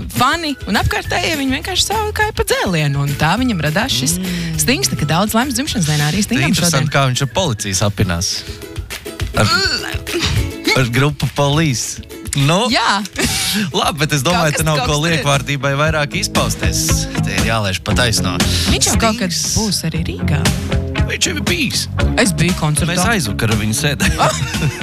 fani un apkārtējie, viņi vienkārši saukāja pa dzēlienu, un tā viņam radās šis Stings, tā ka daudz laimes dzimšanas dienā arī Stingam šodien. Interesanti, kā viņš ar policiju sapinās. Ar grupu Police. Nu, Jā. Labi, bet es domāju, ka nav ko liekvārdībai vairāk izpausties. Te ir jālaiž pa taisno. Viņš jau kaut kad būs arī Rīgā. Viņš jau ir bijis. Es biju koncertā. Mēs aizvakar ar viņu sēdējām.